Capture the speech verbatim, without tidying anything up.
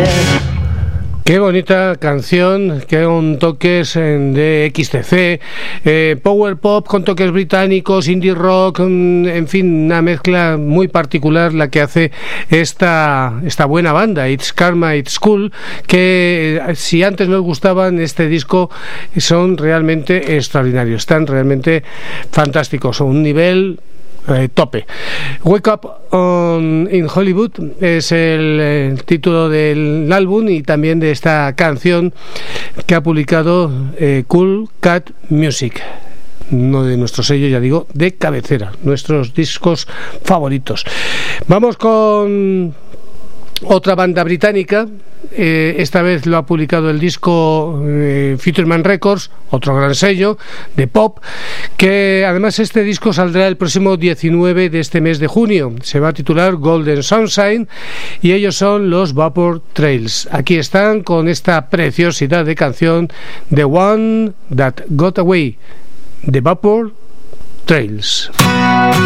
Qué bonita canción, que con toques de X T C, eh, power pop con toques británicos, indie rock, en fin, una mezcla muy particular la que hace esta, esta buena banda, It's Karma, It's Cool, que si antes nos gustaban, este disco son realmente extraordinarios, están realmente fantásticos, a un nivel Eh, tope. Wake Up on, in Hollywood es el, el título del álbum y también de esta canción que ha publicado eh, Cool Cat Music, uno de nuestros sellos, ya digo, de cabecera, nuestros discos favoritos. Vamos con otra banda británica, eh, esta vez lo ha publicado el disco eh, Futureman Records, otro gran sello de pop, que además este disco saldrá el próximo diecinueve de este mes de junio. Se va a titular Golden Sunshine y ellos son los Vapor Trails. Aquí están con esta preciosidad de canción, The One That Got Away, The Vapor Trails.